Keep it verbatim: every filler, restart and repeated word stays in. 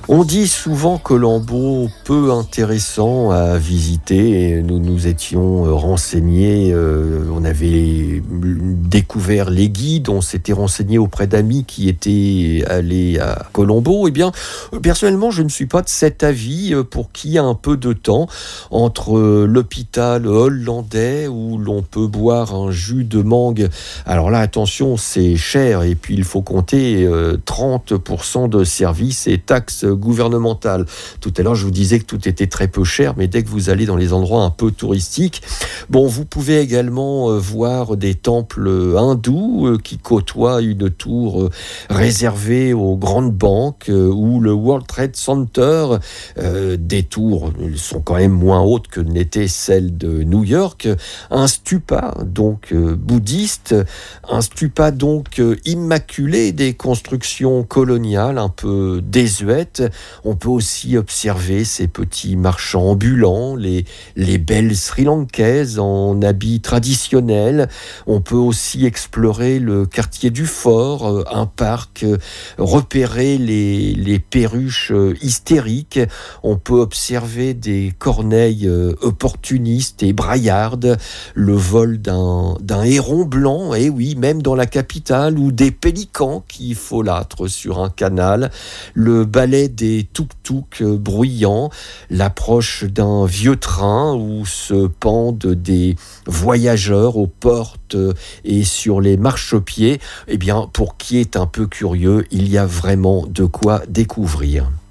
On dit souvent Colombo peu intéressant à visiter. Nous nous étions renseignés, euh, on avait découvert les guides, on s'était renseigné auprès d'amis qui étaient allés à Colombo. Eh bien, personnellement, je ne suis pas de cet avis. Pour qui a un peu de temps entre l'hôpital hollandais où l'on peut boire un jus de mangue. Alors là, attention, c'est cher et puis il faut compter euh, trente pour cent de services et taxes gouvernementale. Tout à l'heure, je vous disais que tout était très peu cher, mais dès que vous allez dans les endroits un peu touristiques, bon, vous pouvez également euh, voir des temples hindous euh, qui côtoient une tour euh, réservée aux grandes banques euh, ou le World Trade Center. Euh, des tours sont quand même moins hautes que n'était celle de New York. Un stupa, donc euh, bouddhiste, un stupa donc euh, immaculé des constructions coloniales un peu désuètes. On peut aussi observer ces petits marchands ambulants, les, les belles Sri-Lankaises en habits traditionnels. On peut aussi explorer le quartier du Fort, un parc, repérer les, les perruches hystériques. On peut observer des corneilles opportunistes et braillardes, le vol d'un, d'un héron blanc, et oui, même dans la capitale, ou des pélicans qui folâtrent sur un canal, le ballet des tuk-tuk bruyants, l'approche d'un vieux train où se pendent des voyageurs aux portes et sur les marchepieds. Eh bien, pour qui est un peu curieux, il y a vraiment de quoi découvrir.